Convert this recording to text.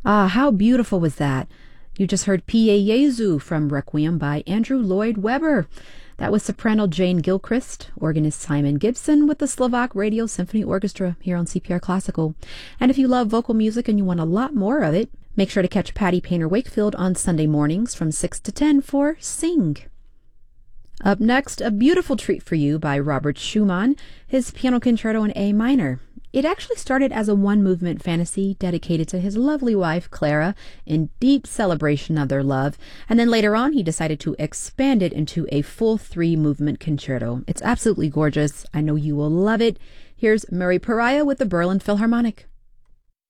Ah, how beautiful was that? You just heard Pie Jesu from Requiem by Andrew Lloyd Webber. That was soprano Jane Gilchrist, organist Simon Gibson with the Slovak Radio Symphony Orchestra here on CPR Classical. And if you love vocal music and you want a lot more of it, make sure to catch Patty Painter Wakefield on Sunday mornings from 6 to 10 for Sing. Up next, a beautiful treat for you by Robert Schumann, his piano concerto in A minor. It actually started as a one-movement fantasy dedicated to his lovely wife, Clara, in deep celebration of their love, and then later on he decided to expand it into a full three-movement concerto. It's absolutely gorgeous. I know you will love it. Here's Mary Pariah with the Berlin Philharmonic.